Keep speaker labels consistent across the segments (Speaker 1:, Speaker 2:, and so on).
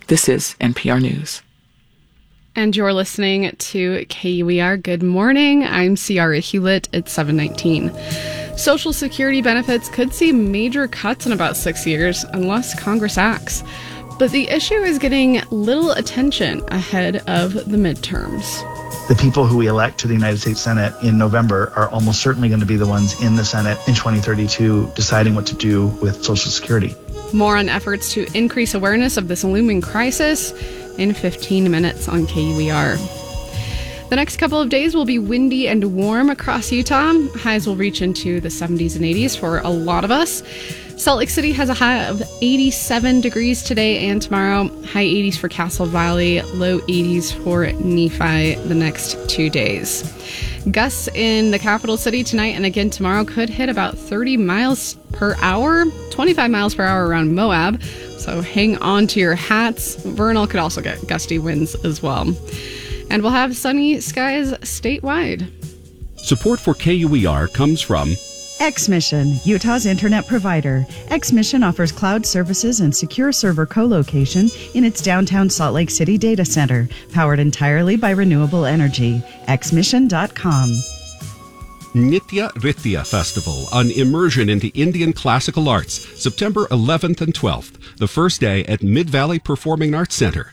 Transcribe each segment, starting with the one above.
Speaker 1: This is NPR News.
Speaker 2: And you're listening to KUER. Good morning. I'm Ciara Hewlett. It's 7:19. Social Security benefits could see major cuts in about 6 years unless Congress acts. But the issue is getting little attention ahead of the midterms.
Speaker 3: The people who we elect to the United States Senate in November are almost certainly going to be the ones in the Senate in 2032 deciding what to do with Social Security.
Speaker 2: More on efforts to increase awareness of this looming crisis in 15 minutes on KUER. The next couple of days will be windy and warm across Utah. Highs will reach into the 70s and 80s for a lot of us. Salt Lake City has a high of 87 degrees today and tomorrow. High 80s for Castle Valley, low 80s for Nephi the next 2 days. Gusts in the capital city tonight and again tomorrow could hit about 30 miles per hour, 25 miles per hour around Moab. So hang on to your hats. Vernal could also get gusty winds as well. And we'll have sunny skies statewide.
Speaker 4: Support for KUER comes from
Speaker 5: XMission, Utah's internet provider. XMission offers cloud services and secure server co-location in its downtown Salt Lake City data center, powered entirely by renewable energy. XMission.com.
Speaker 4: Nitya Ritya Festival, an immersion into Indian classical arts, September 11th and 12th, the first day at Mid-Valley Performing Arts Center,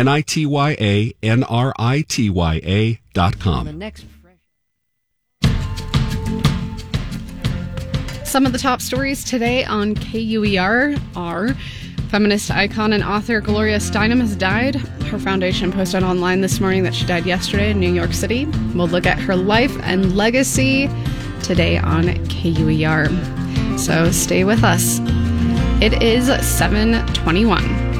Speaker 4: NITYANRITYA.com.
Speaker 2: Some of the top stories today on KUER are: feminist icon and author Gloria Steinem has died. Her foundation posted online this morning that she died yesterday in New York City. We'll look at her life and legacy today on KUER. So stay with us. It is 7:21.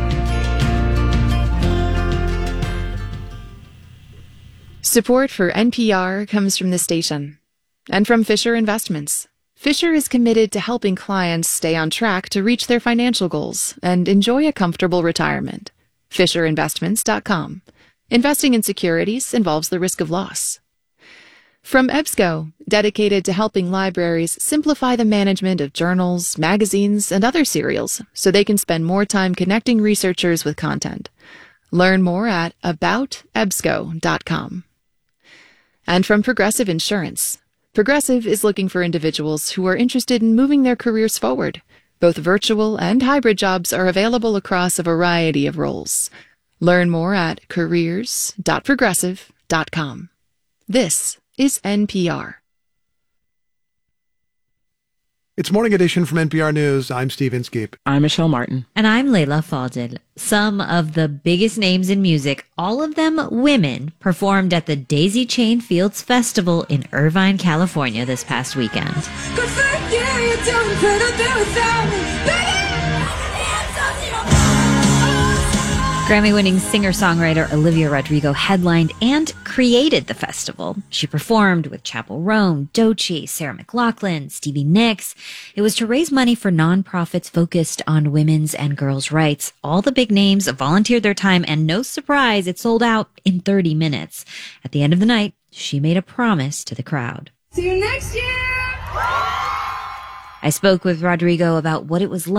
Speaker 6: Support for NPR comes from the station and from Fisher Investments. Fisher is committed to helping clients stay on track to reach their financial goals and enjoy a comfortable retirement. FisherInvestments.com. Investing in securities involves the risk of loss. From EBSCO, dedicated to helping libraries simplify the management of journals, magazines, and other serials so they can spend more time connecting researchers with content. Learn more at aboutebsco.com. And from Progressive Insurance. Progressive is looking for individuals who are interested in moving their careers forward. Both virtual and hybrid jobs are available across a variety of roles. Learn more at careers.progressive.com. This is NPR.
Speaker 7: It's Morning Edition from NPR News. I'm Steve Inskeep.
Speaker 1: I'm Michelle Martin.
Speaker 8: And I'm Layla Fadel. Some of the biggest names in music, all of them women, performed at the Daisy Chain Fields Festival in Irvine, California this past weekend.
Speaker 9: Good for you, you don't put up there without me, baby!
Speaker 8: Grammy-winning singer-songwriter Olivia Rodrigo headlined and created the festival. She performed with Chappell Roan, Doechii, Sarah McLachlan, Stevie Nicks. It was to raise money for nonprofits focused on women's and girls' rights. All the big names volunteered their time, and no surprise, it sold out in 30 minutes. At the end of the night, she made a promise to the crowd.
Speaker 9: See you next year!
Speaker 8: I spoke with Rodrigo about what it was like